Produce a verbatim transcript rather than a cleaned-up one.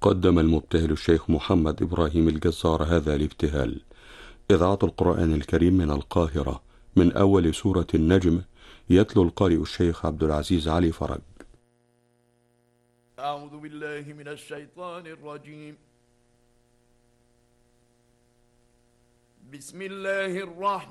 قدم المبتهل الشيخ محمد إبراهيم الجزار هذا الابتهال. إذاعة القرآن الكريم من القاهرة، من أول سورة النجم، يتلو القارئ الشيخ عبد العزيز علي فرج. أعوذ بالله من الشيطان الرجيم. بسم الله الرحمن